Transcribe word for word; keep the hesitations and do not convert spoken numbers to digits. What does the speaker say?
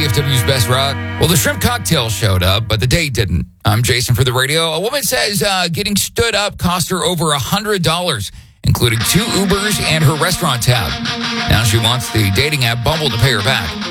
D F W's Best Rock. Well, the shrimp cocktail showed up, but the date didn't. I'm Jason for the radio. A woman says uh, getting stood up cost her over one hundred dollars, including two Ubers and her restaurant tab. Now she wants the dating app Bumble to pay her back.